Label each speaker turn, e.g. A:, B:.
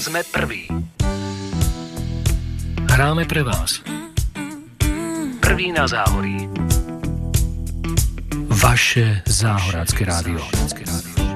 A: Sme prví. Hráme pre vás. Prví na Záhorí. Vaše záhorácké rádio.